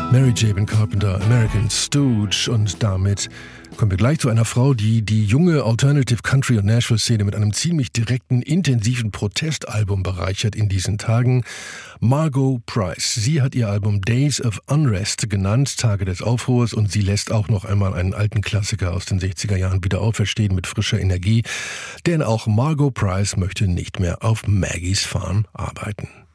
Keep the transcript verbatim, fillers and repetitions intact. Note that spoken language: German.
Mary J. Carpenter, American Stooge. Und damit kommen wir gleich zu einer Frau, die die junge Alternative Country- und Nashville-Szene mit einem ziemlich direkten, intensiven Protestalbum bereichert in diesen Tagen. Margo Price. Sie hat ihr Album Days of Unrest genannt, Tage des Aufruhrs, und sie lässt auch noch einmal einen alten Klassiker aus den sechziger Jahren wieder auferstehen mit frischer Energie. Denn auch Margo Price möchte nicht mehr auf Maggies Farm arbeiten.